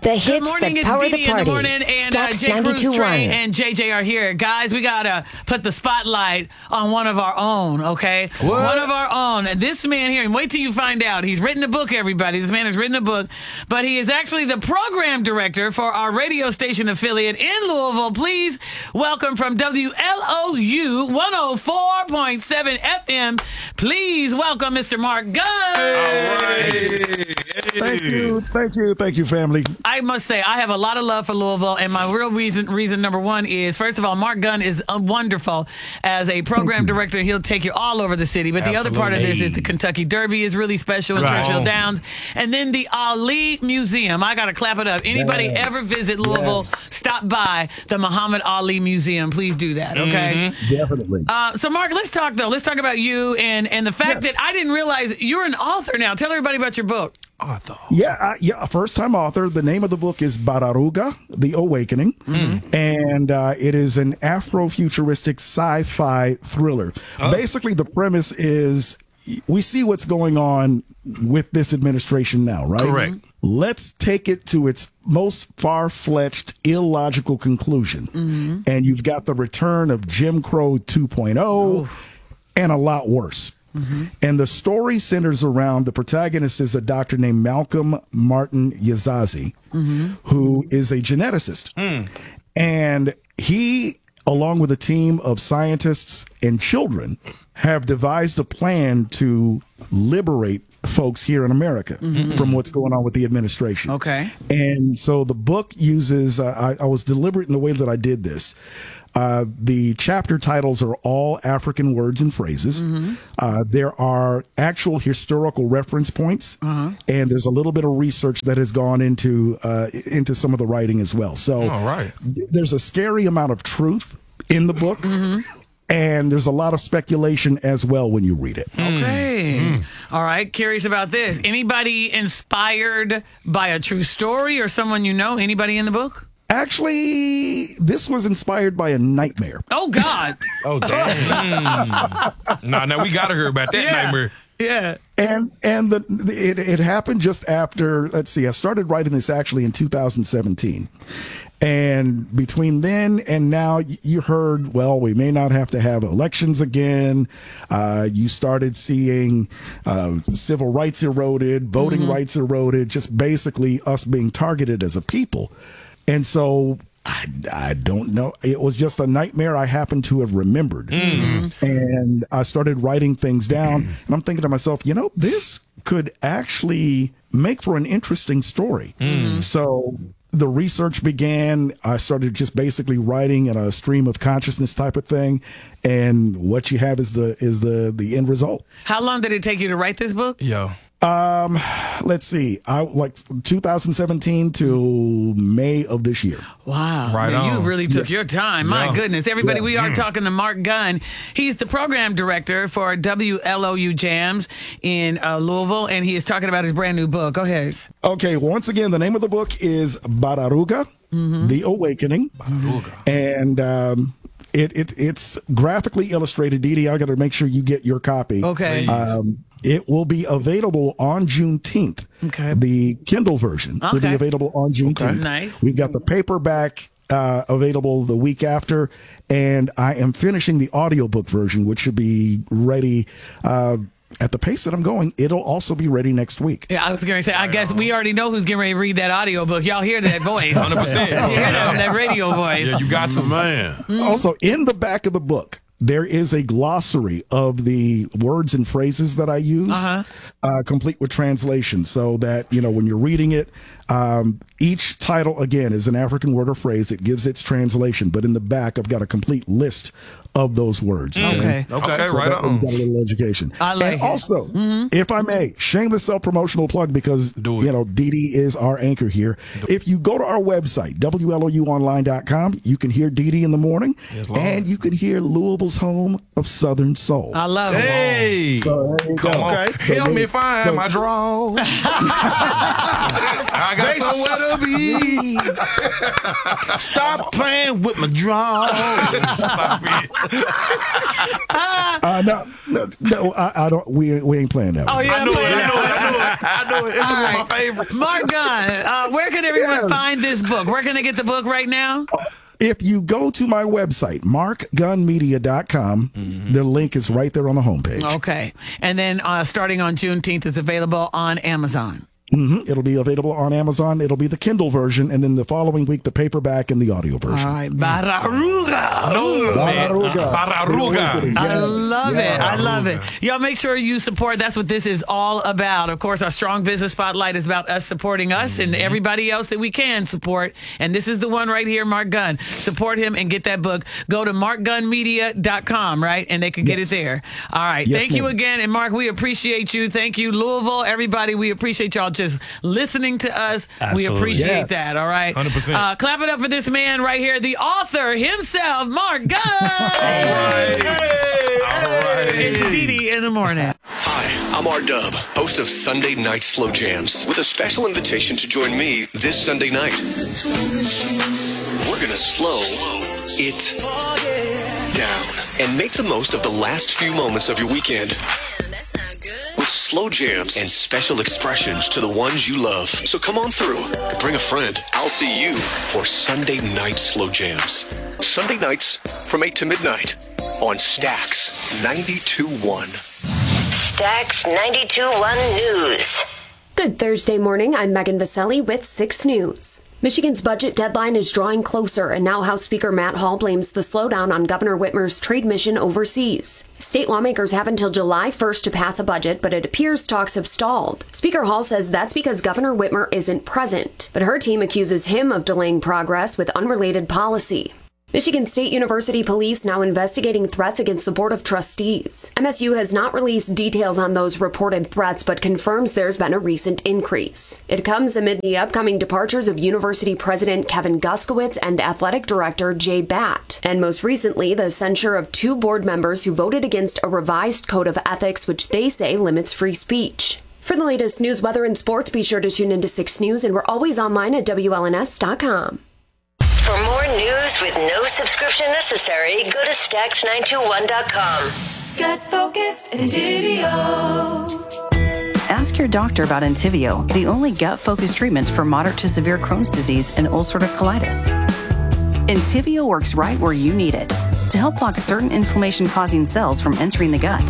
The hits morning, that power it's the Dee Dee party. in the morning, and Stocks Jay Cruz, 92.1. Trey, and JJ are here. Guys, we got to put the spotlight on one of our own, okay? What? One of our own. And this man here, and wait till you find out. He's written a book, everybody. This man has written a book, but he is actually the program director for our radio station affiliate in Louisville. Please welcome from WLOU 104.7 FM. Please welcome Mr. Mark Gunn. All right. Thank you, family. I must say, I have a lot of love for Louisville, and my real reason number one is, first of all, Mark Gunn is wonderful as a program director. He'll take you all over the city. But the other part of this is the Kentucky Derby is really special in Churchill Downs. And then the Ali Museum. I got to clap it up. Anybody ever visit Louisville, stop by the Muhammad Ali Museum. Please do that, okay? Definitely. So, Mark, let's talk, though. Let's talk about you and the fact that I didn't realize you're an author now. Tell everybody about your book. Yeah, first-time author. The name of the book is Bararuga, The Awakening, and it is an Afrofuturistic sci-fi thriller. Basically, the premise is we see what's going on with this administration now, right? Correct. Let's take it to its most far-fetched, illogical conclusion. And you've got the return of Jim Crow 2.0 and a lot worse. And the story centers around the protagonist is a doctor named Malcolm Martin Yazazi, who is a geneticist. And he, along with a team of scientists and children, have devised a plan to liberate folks here in America from what's going on with the administration. Okay. And so the book uses, I was deliberate in the way that I did this. The chapter titles are all African words and phrases. There are actual historical reference points, and there's a little bit of research that has gone into some of the writing as well. So there's a scary amount of truth in the book. And there's a lot of speculation as well when you read it. Okay. All right. Curious about this. Anybody inspired by a true story or someone you know? Anybody in the book? Actually, this was inspired by a nightmare. Oh, God. Oh, damn. Now we got to hear about that nightmare. Yeah. And it happened just after, let's see, I started writing this actually in 2017. And between then and now, you heard, well, we may not have to have elections again. You started seeing civil rights eroded, voting rights eroded, just basically us being targeted as a people. And so I don't know. It was just a nightmare I happened to have remembered. And I started writing things down. And I'm thinking to myself, this could actually make for an interesting story. So the research began. I started just basically writing in a stream of consciousness type of thing. And what you have is the end result. How long did it take you to write this book? Let's see. I like 2017 to May of this year. Wow. Right Man, on. you really took your time. My goodness. Everybody, we are talking to Mark Gunn. He's the program director for WLOU Jams in Louisville, and he is talking about his brand new book. Go ahead. Okay. Once again, the name of the book is Bararuga, The Awakening. And it's graphically illustrated. Dee Dee, I got to make sure you get your copy. Okay. It will be available on Juneteenth. Okay. The Kindle version will be available on Juneteenth. Nice. We've got the paperback available the week after, and I am finishing the audiobook version, which should be ready at the pace that I'm going. It'll also be ready next week. Yeah, I was going to say, I guess we already know who's getting ready to read that audiobook. Y'all hear that voice. 100%. You hear that radio voice. Yeah, you got to, man. Also, in the back of the book, there is a glossary of the words and phrases that I use, complete with translation, so that, when you're reading it, each title, again, is an African word or phrase. It gives its translation, but in the back, I've got a complete list of those words. Okay. So Right that on. we've got a little education. I like and it. also, if I may, shameless self-promotional plug, because, Dee Dee is our anchor here. If you go to our website, WLOUonline.com, you can hear Dee Dee in the morning, and you can hear Louisville's home of Southern Soul. I love it. Hey. So there you Come go. on. So Help me find my drawers. I got somewhere to Chubby. Stop playing with my drawers. Stop it. No, I don't. We ain't playing that. Oh, one. yeah, I know it. It's one of my favorites. Mark Gunn, where can everyone find this book? Where can they get the book right now? If you go to my website, markgunmedia.com, the link is right there on the homepage. Okay. And then starting on Juneteenth, it's available on Amazon. It'll be available on Amazon. It'll be the Kindle version, and then the following week, the paperback and the audio version. All right. Bararuga. Bararuga. I love it. I love it. Y'all make sure you support. That's what this is all about. Of course, our Strong Business Spotlight is about us supporting us and everybody else that we can support. And this is the one right here, Mark Gunn. Support him and get that book. Go to markgunmedia.com, right? And they can get it there. All right. Yes, Thank you ma'am. again. And Mark, we appreciate you. Thank you, Louisville. Everybody, we appreciate y'all just listening to us. Absolutely. We appreciate Yes. that. All right. 100%. Clap it up for this man right here, the author himself, Mark Gunn. All right. It's Dee in the morning. Hi, I'm R-Dub, host of Sunday Night Slow Jams, with a special invitation to join me this Sunday night. We're gonna slow it down and make the most of the last few moments of your weekend. With slow jams and special expressions to the ones you love. So come on through. Bring a friend. I'll see you for Sunday Night Slow Jams. Sunday nights from 8 to midnight on Stax 92.1. Stax 92.1 News. Good Thursday morning. I'm Megan Vaselli with 6 News. Michigan's budget deadline is drawing closer, and now House Speaker Matt Hall blames the slowdown on Governor Whitmer's trade mission overseas. State lawmakers have until July 1st to pass a budget, but it appears talks have stalled. Speaker Hall says that's because Governor Whitmer isn't present, but her team accuses him of delaying progress with unrelated policy. Michigan State University police now investigating threats against the Board of Trustees. MSU has not released details on those reported threats, but confirms there's been a recent increase. It comes amid the upcoming departures of University President Kevin Guskowitz and Athletic Director Jay Batt, and most recently the censure of 2 board members who voted against a revised code of ethics which they say limits free speech. For the latest news, weather, and sports, be sure to tune into 6 News, and we're always online at WLNS.com. For more news with no subscription necessary, go to Stax921.com. Get focused, Entivio. Ask your doctor about Entivio, the only gut-focused treatment for moderate to severe Crohn's disease and ulcerative colitis. Entivio works right where you need it to help block certain inflammation-causing cells from entering the gut.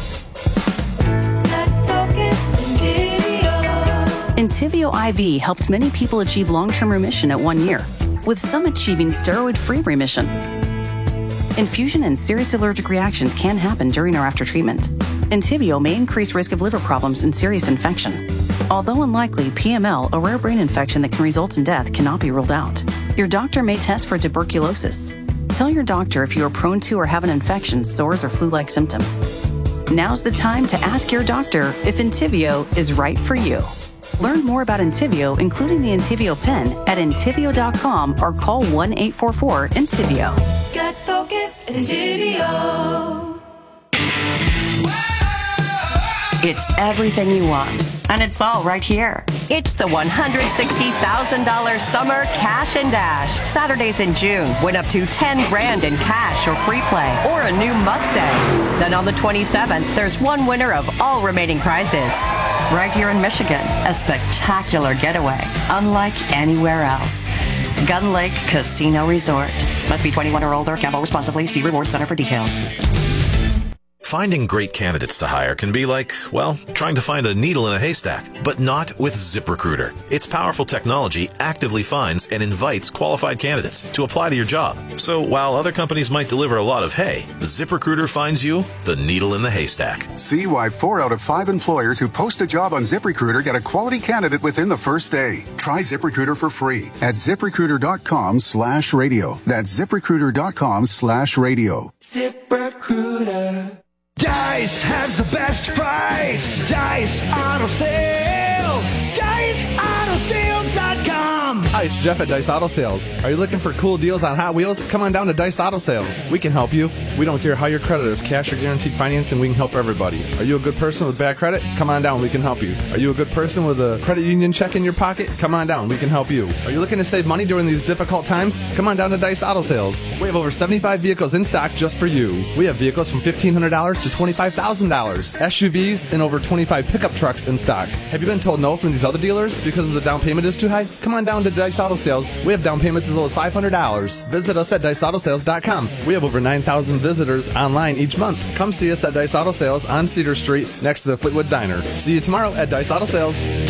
Get focused, Entivio. Entivio IV helped many people achieve long-term remission at 1 year, with some achieving steroid-free remission. Infusion and serious allergic reactions can happen during or after treatment. Entivio may increase risk of liver problems and serious infection. Although unlikely, PML, a rare brain infection that can result in death, cannot be ruled out. Your doctor may test for tuberculosis. Tell your doctor if you are prone to or have an infection, sores, or flu-like symptoms. Now's the time to ask your doctor if Entivio is right for you. Learn more about Entivio, including the Entivio pen, at Entivio.com or call 1-844-ENTIVIO. Get focused, Entivio. It's everything you want, and it's all right here. It's the $160,000 Summer Cash and Dash. Saturdays in June, win up to $10,000 in cash or free play, or a new Mustang. Then on the 27th, there's one winner of all remaining prizes. Right here in Michigan, a spectacular getaway, unlike anywhere else. Gun Lake Casino Resort. Must be 21 or older. Gamble responsibly. See Reward Center for details. Finding great candidates to hire can be like, well, trying to find a needle in a haystack, but not with ZipRecruiter. Its powerful technology actively finds and invites qualified candidates to apply to your job. So while other companies might deliver a lot of hay, ZipRecruiter finds you the needle in the haystack. See why 4 out of 5 employers who post a job on ZipRecruiter get a quality candidate within the first day. Try ZipRecruiter for free at ZipRecruiter.com/radio. That's ZipRecruiter.com/radio. ZipRecruiter. Dice has the best price. Dice Auto Sales. DiceAutoSales.com. A Hi, it's Jeff at Dice Auto Sales. Are you looking for cool deals on Hot Wheels? Come on down to Dice Auto Sales. We can help you. We don't care how your credit is, cash or guaranteed financing, we can help everybody. Are you a good person with bad credit? Come on down, we can help you. Are you a good person with a credit union check in your pocket? Come on down, we can help you. Are you looking to save money during these difficult times? Come on down to Dice Auto Sales. We have over 75 vehicles in stock just for you. We have vehicles from $1,500 to $25,000, SUVs, and over 25 pickup trucks in stock. Have you been told no from these other dealers because the down payment is too high? Come on down to Dice Auto Sales. We have down payments as low as $500. Visit us at DiceAutoSales.com. We have over 9,000 visitors online each month. Come see us at Dice Auto Sales on Cedar Street next to the Fleetwood Diner. See you tomorrow at Dice Auto Sales.